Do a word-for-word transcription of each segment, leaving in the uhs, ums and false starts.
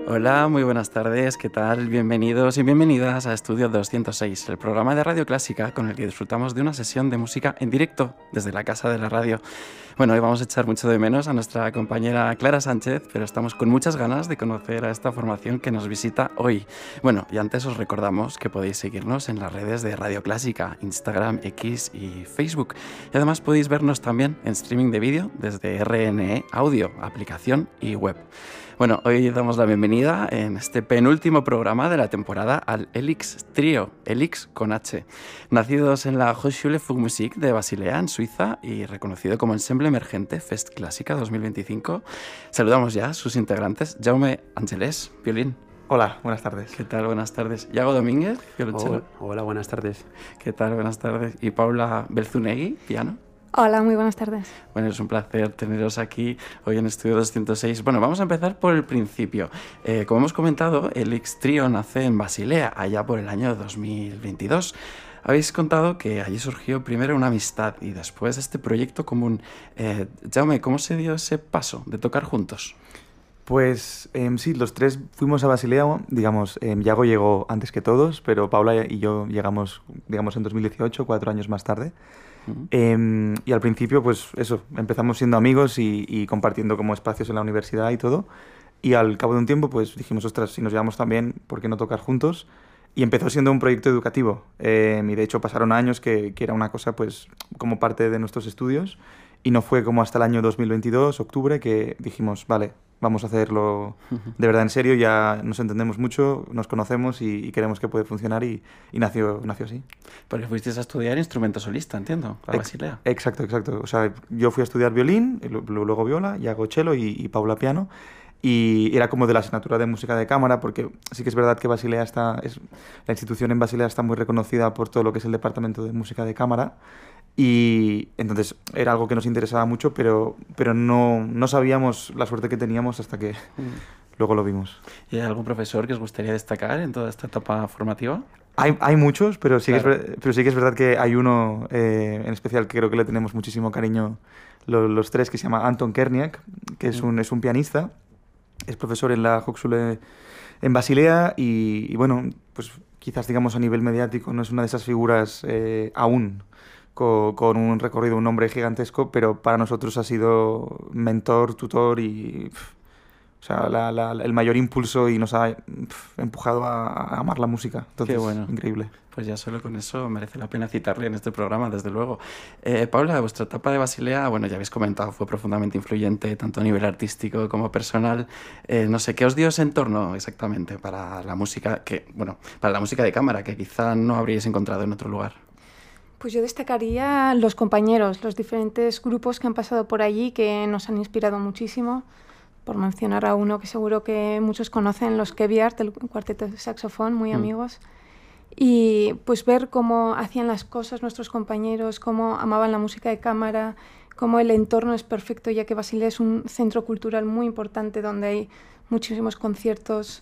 Hola, muy buenas tardes, ¿qué tal? Bienvenidos y bienvenidas a Estudio doscientos seis, el programa de Radio Clásica con el que disfrutamos de una sesión de música en directo desde la casa de la radio. Bueno, hoy vamos a echar mucho de menos a nuestra compañera Clara Sánchez, pero estamos con muchas ganas de conocer a esta formación que nos visita hoy. Bueno, y antes os recordamos que podéis seguirnos en las redes de Radio Clásica, Instagram, X y Facebook. Y además podéis vernos también en streaming de vídeo desde R N E Audio, aplicación y web. Bueno, hoy damos la bienvenida en este penúltimo programa de la temporada al Elix Trio, Elix con H. Nacidos en la Hochschule für Musik de Basilea, en Suiza, y reconocido como ensemble emergente Fest Clásica dos mil veinticinco, saludamos ya a sus integrantes. Jaume Angelés, violín. Hola, buenas tardes. ¿Qué tal? Buenas tardes. Iago Domínguez, violonchelo. Hola, hola, buenas tardes. ¿Qué tal? Buenas tardes. Y Paula Belzunegui, piano. Hola, muy buenas tardes. Bueno, es un placer teneros aquí hoy en Estudio doscientos seis. Bueno, vamos a empezar por el principio. Eh, como hemos comentado, el Elix Trio nace en Basilea, allá por el año dos mil veintidós. Habéis contado que allí surgió primero una amistad y después este proyecto común. Eh, Jaume, ¿cómo se dio ese paso de tocar juntos? Pues eh, sí, los tres fuimos a Basilea, digamos, eh, Iago llegó antes que todos, pero Paula y yo llegamos, digamos, en dos mil dieciocho, cuatro años más tarde. Uh-huh. Eh, y al principio, pues eso, empezamos siendo amigos y, y compartiendo como espacios en la universidad y todo. Y al cabo de un tiempo, pues dijimos, ostras, si nos llevamos tan bien, ¿por qué no tocar juntos? Y empezó siendo un proyecto educativo. Eh, y de hecho pasaron años que, que era una cosa, pues, como parte de nuestros estudios. Y no fue como hasta el año dos mil veintidós, octubre, que dijimos, vale, vamos a hacerlo de verdad en serio, ya nos entendemos mucho, nos conocemos y, y creemos que puede funcionar y, y nació, nació así. Porque fuisteis a estudiar instrumento solista, entiendo, a Basilea. Ex- exacto, exacto. O sea, yo fui a estudiar violín, luego viola, y hago cello y, y Paula piano. Y era como de la asignatura de música de cámara, porque sí que es verdad que Basilea está, es, la institución en Basilea está muy reconocida por todo lo que es el departamento de música de cámara. Y entonces era algo que nos interesaba mucho, pero, pero no, no sabíamos la suerte que teníamos hasta que mm. luego lo vimos. ¿Y hay algún profesor que os gustaría destacar en toda esta etapa formativa? Hay, hay muchos, pero sí, claro. que es, pero sí que es verdad que hay uno eh, en especial que creo que le tenemos muchísimo cariño los, los tres, que se llama Anton Kerniak, que es, mm. un, es un pianista, es profesor en la Hochschule en Basilea y, y bueno, pues quizás digamos a nivel mediático no es una de esas figuras eh, aún, Con, con un recorrido, un nombre gigantesco, pero para nosotros ha sido mentor, tutor y pff, o sea, la, la, el mayor impulso y nos ha pff, empujado a, a amar la música. Entonces, qué bueno. Increíble. Pues ya solo con eso merece la pena citarle en este programa, desde luego. Eh, Paula, vuestra etapa de Basilea, bueno, ya habéis comentado, fue profundamente influyente, tanto a nivel artístico como personal. Eh, no sé, ¿qué os dio ese entorno exactamente para la música, que, bueno, para la música de cámara, que quizá no habríais encontrado en otro lugar? Pues yo destacaría los compañeros, los diferentes grupos que han pasado por allí que nos han inspirado muchísimo. Por mencionar a uno que seguro que muchos conocen, los Keviart, el cuarteto de saxofón, muy mm. amigos. Y pues ver cómo hacían las cosas nuestros compañeros, cómo amaban la música de cámara, cómo el entorno es perfecto, ya que Basilea es un centro cultural muy importante donde hay muchísimos conciertos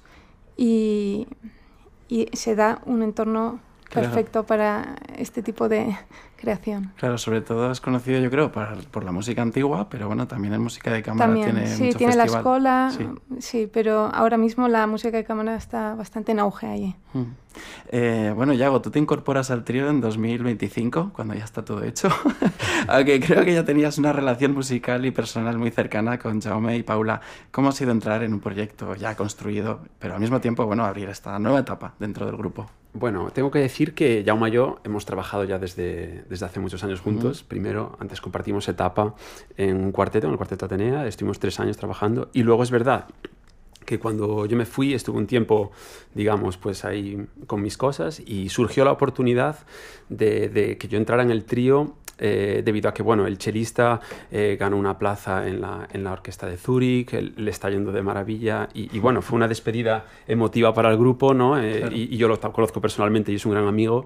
y, y se da un entorno perfecto claro. para este tipo de creación. Claro, sobre todo es conocido, yo creo, por, por la música antigua, pero bueno, también en música de cámara también, tiene sí, mucho tiene festival. la escuela, sí. sí, pero ahora mismo la música de cámara está bastante en auge allí. Mm. Eh, bueno, Iago, tú te incorporas al trío en dos mil veinticinco, cuando ya está todo hecho, aunque creo que ya tenías una relación musical y personal muy cercana con Jaume y Paula. ¿Cómo ha sido entrar en un proyecto ya construido, pero al mismo tiempo, bueno, abrir esta nueva etapa dentro del grupo? Bueno, tengo que decir que Jaume y yo hemos trabajado ya desde, desde hace muchos años juntos. Uh-huh. Primero, antes compartimos etapa en un cuarteto, en el Cuarteto Atenea, estuvimos tres años trabajando. Y luego es verdad que cuando yo me fui estuve un tiempo, digamos, pues ahí con mis cosas y surgió la oportunidad de, de que yo entrara en el trío eh, debido a que, bueno, el chelista eh, ganó una plaza en la, en la orquesta de Zúrich, él, le está yendo de maravilla y, y, bueno, fue una despedida emotiva para el grupo, ¿no? Eh, claro. y, y yo lo conozco personalmente y es un gran amigo,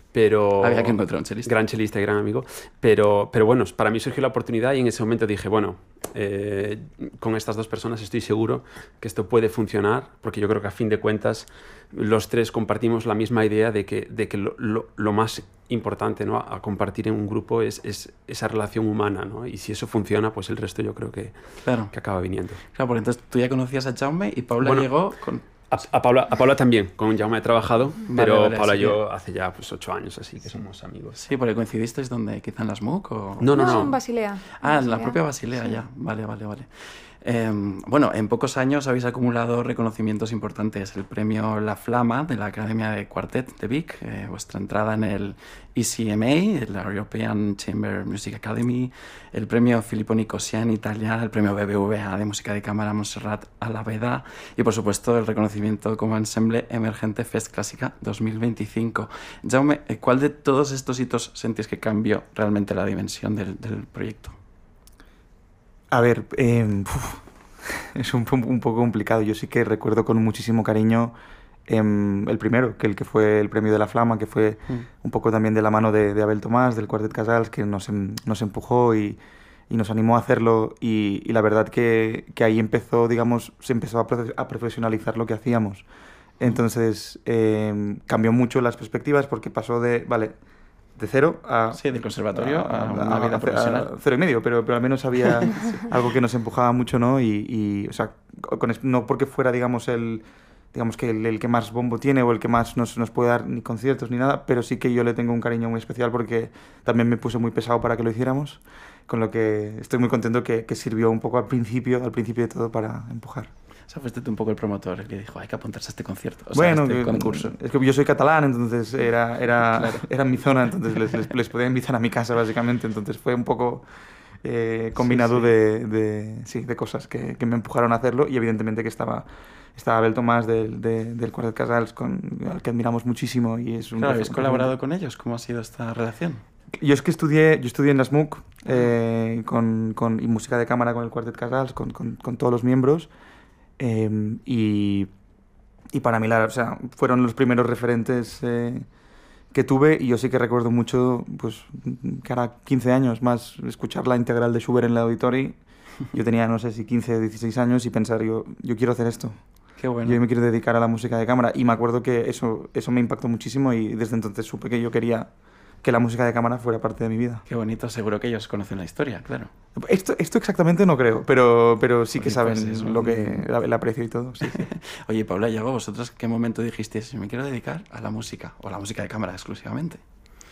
pero... Había que encontrar un chelista. Gran chelista y gran amigo. Pero, pero bueno, para mí surgió la oportunidad y en ese momento dije, bueno, eh, con estas dos personas estoy seguro que esto puede funcionar, porque yo creo que a fin de cuentas los tres compartimos la misma idea de que, de que lo, lo, lo más importante, ¿no?, a compartir en un grupo es, es esa relación humana, ¿no? Y si eso funciona, pues el resto yo creo que, claro. que acaba viniendo. Claro, porque entonces tú ya conocías a Jaume y Paula bueno, llegó con... A, a, Paula, a Paula también, con Jaume he trabajado, vale, pero vale, Paula y yo que... hace ya pues ocho años, así que somos amigos. Sí, porque coincidisteis donde, quizá en las M U C o... No, no, no. no en Basilea. Ah, en Basilea. la propia Basilea, sí. ya. Vale, vale, vale. Eh, bueno, en pocos años habéis acumulado reconocimientos importantes. El premio La Flama de la Academia de Quartet de Vic, eh, vuestra entrada en el E C M A, la European Chamber Music Academy, el premio Filippo Nicosia en Italia, el premio B B V A de Música de Cámara Montserrat Alaveda y, por supuesto, el reconocimiento como ensemble emergente Fest Clásica dos mil veinticinco. Jaume, ¿cuál de todos estos hitos sentís que cambió realmente la dimensión del, del proyecto? A ver, eh, uf, es un, un poco complicado. Yo sí que recuerdo con muchísimo cariño eh, el primero, que el que fue el premio de la Flama, que fue mm. un poco también de la mano de, de Abel Tomás, del Quartet Casals, que nos, nos empujó y, y nos animó a hacerlo. Y, y la verdad que, que ahí empezó, digamos, se empezó a, profe a profesionalizar lo que hacíamos. Entonces eh, cambió mucho las perspectivas porque pasó de, vale, de cero a... Sí, del conservatorio a, a, a una a, vida a, profesional. A cero y medio, pero, pero al menos había sí. algo que nos empujaba mucho, ¿no? Y, y o sea, con, no porque fuera, digamos, el, digamos que el, el que más bombo tiene o el que más nos, nos puede dar ni conciertos ni nada, pero sí que yo le tengo un cariño muy especial porque también me puse muy pesado para que lo hiciéramos, con lo que estoy muy contento que, que sirvió un poco al principio, al principio de todo para empujar. O sea, fuiste tú un poco el promotor, el que dijo, hay que apuntarse a este concierto, o bueno, sea, a este que, concurso. Es que yo soy catalán, entonces era, era, claro. era mi zona, entonces les, les, les podía invitar a mi casa, básicamente. Entonces fue un poco eh, combinado sí, sí. De, de, sí, de cosas que, que me empujaron a hacerlo y evidentemente que estaba, estaba Abel Tomás del, de, del Quartet Casals, con, al que admiramos muchísimo. Y es un claro, ¿habéis colaborado con ellos? ¿Cómo ha sido esta relación? Yo es que estudié, yo estudié en la S M U C eh, con, con, y música de cámara con el Quartet Casals, con, con, con todos los miembros. Eh, y, y para mí, la, o sea, fueron los primeros referentes eh, que tuve y yo sí que recuerdo mucho, pues, que ahora quince años más, escuchar la integral de Schubert en el Auditori. Yo tenía, no sé si quince o dieciséis años y pensar, yo, yo quiero hacer esto. Qué bueno. Yo me quiero dedicar a la música de cámara y me acuerdo que eso, eso me impactó muchísimo y desde entonces supe que yo quería que la música de cámara fuera parte de mi vida. Qué bonito, seguro que ellos conocen la historia, claro. Esto, esto exactamente no creo, pero, pero sí Oye, que saben pues lo que, el aprecio y todo. Sí, sí. Oye, Paula, Iago, ¿vosotros qué momento dijisteis, me quiero dedicar a la música o a la música de cámara exclusivamente?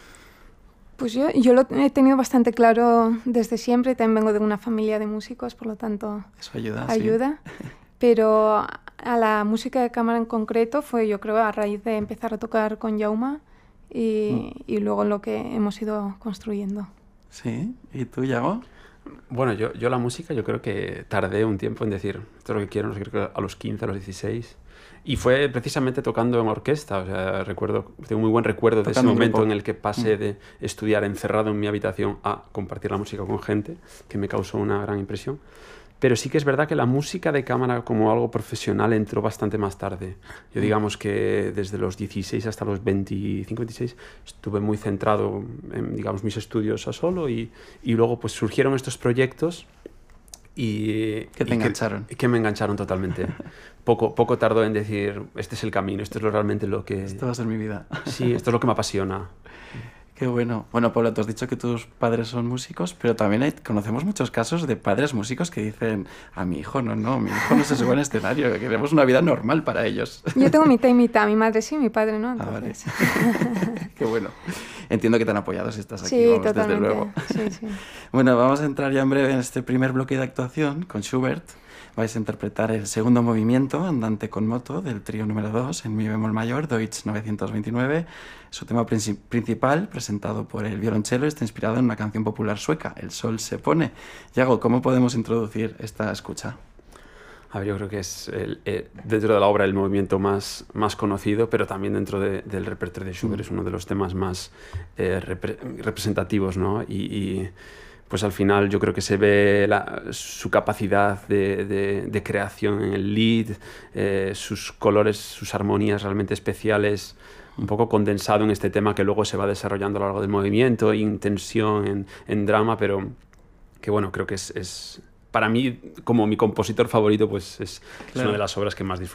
Pues yo, yo lo he tenido bastante claro desde siempre, también vengo de una familia de músicos, por lo tanto eso ayuda, ayuda. Sí. Pero a la música de cámara en concreto fue, yo creo, a raíz de empezar a tocar con Jaume y, mm. y luego lo que hemos ido construyendo. Sí, ¿y tú, Iago? Bueno, yo, yo la música yo creo que tardé un tiempo en decir esto es lo que quiero, no sé, creo que a los quince, a los dieciséis. Y fue precisamente tocando en orquesta, o sea, recuerdo, tengo muy buen recuerdo de ese momento en el que pasé de estudiar encerrado en mi habitación a compartir la música con gente, que me causó una gran impresión. Pero sí que es verdad que la música de cámara como algo profesional entró bastante más tarde. Yo digamos que desde los dieciséis hasta los veinticinco, veintiséis estuve muy centrado en, digamos, mis estudios a solo y, y luego pues surgieron estos proyectos y... Que te y engancharon. Que, que me engancharon totalmente. Poco, poco tardó en decir, este es el camino, esto es lo, realmente lo que... Esto va a ser mi vida. Sí, esto es lo que me apasiona. Qué bueno. Bueno, Paula, tú has dicho que tus padres son músicos, pero también hay, conocemos muchos casos de padres músicos que dicen, a mi hijo no, no, mi hijo no se sube al escenario, que queremos una vida normal para ellos. Yo tengo mitad y mitad, mi madre sí, mi padre no. Entonces... Ah, vale. Qué bueno. Entiendo que te han apoyado si estás aquí, sí, vamos, totalmente. desde luego. Sí, sí. Bueno, vamos a entrar ya en breve en este primer bloque de actuación con Schubert. Vais a interpretar el segundo movimiento, Andante con moto, del trío número dos, en mi bemol mayor, Deutsch novecientos veintinueve. Su tema principal, presentado por el violonchelo, está inspirado en una canción popular sueca, El sol se pone. Iago, ¿cómo podemos introducir esta escucha? A ver, yo creo que es el, eh, dentro de la obra el movimiento más, más conocido, pero también dentro de, del repertorio de Schubert mm. es uno de los temas más eh, repre representativos, ¿no? Y, y pues al final yo creo que se ve la, su capacidad de, de, de creación en el lead, eh, sus colores, sus armonías realmente especiales, un poco condensado en este tema que luego se va desarrollando a lo largo del movimiento, intensión en, en drama, pero que bueno, creo que es, es para mí, como mi compositor favorito, pues es, claro. es una de las obras que más disfruto.